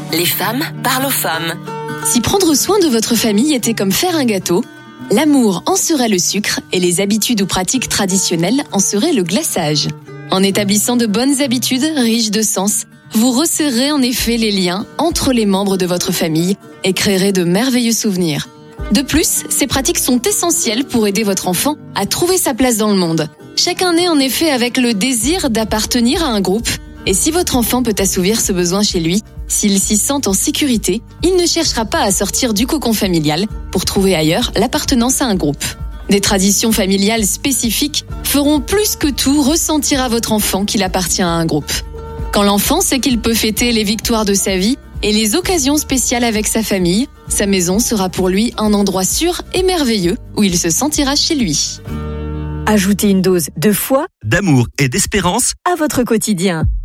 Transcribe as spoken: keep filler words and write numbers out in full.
Les femmes parlent aux femmes. Si prendre soin de votre famille était comme faire un gâteau, l'amour en serait le sucre et les habitudes ou pratiques traditionnelles en seraient le glaçage. En établissant de bonnes habitudes riches de sens, vous resserrerez en effet les liens entre les membres de votre famille et créerez de merveilleux souvenirs. De plus, ces pratiques sont essentielles pour aider votre enfant à trouver sa place dans le monde. Chacun naît en effet avec le désir d'appartenir à un groupe, et si votre enfant peut assouvir ce besoin chez lui, s'il s'y sent en sécurité, il ne cherchera pas à sortir du cocon familial pour trouver ailleurs l'appartenance à un groupe. Des traditions familiales spécifiques feront plus que tout ressentir à votre enfant qu'il appartient à un groupe. Quand l'enfant sait qu'il peut fêter les victoires de sa vie et les occasions spéciales avec sa famille, sa maison sera pour lui un endroit sûr et merveilleux où il se sentira chez lui. Ajoutez une dose de foi, d'amour et d'espérance à votre quotidien.